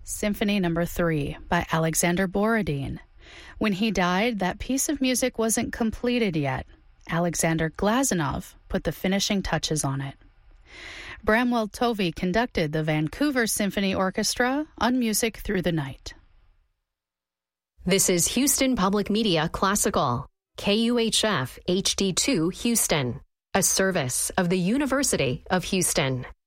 Symphony No. 3 by Alexander Borodin. When he died, that piece of music wasn't completed yet. Alexander Glazunov put the finishing touches on it. Bramwell Tovey conducted the Vancouver Symphony Orchestra on Music Through the Night. This is Houston Public Media Classical, KUHF HD2 Houston, a service of the University of Houston.